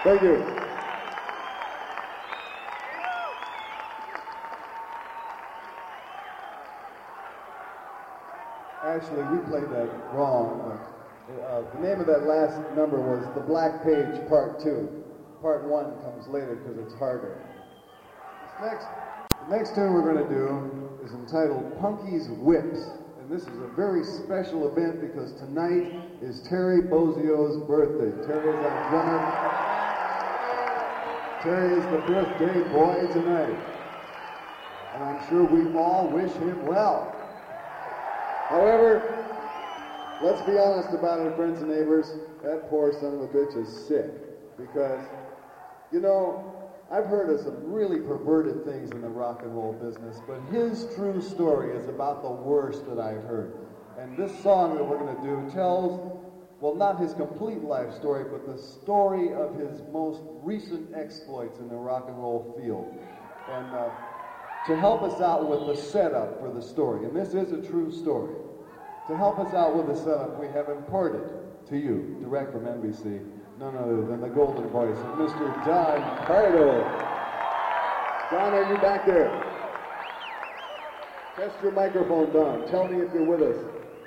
Thank you. Actually, we played that wrong. The name of that last number was The Black Page Part 2. Part 1 comes later because it's harder. The next tune we're going to do is entitled Punky's Whips. And this is a very special event because tonight is Terry Bozzio's birthday. Terry is our drummer. Terry is the birthday boy tonight. And I'm sure we all wish him well. However, let's be honest about it, friends and neighbors. That poor son of a bitch is sick. Because, you know, I've heard of some really perverted things in the rock and roll business, but his true story is about the worst that I've heard. And this song that we're going to do tells, well, not his complete life story, but the story of his most recent exploits in the rock and roll field. And to help us out with the setup for the story, and this is a true story, to help us out with the setup, we have imported to you, direct from NBC, none other than the golden voice of Mr. Don Pardo. Don, are you back there? Test your microphone, Don. Tell me if you're with us.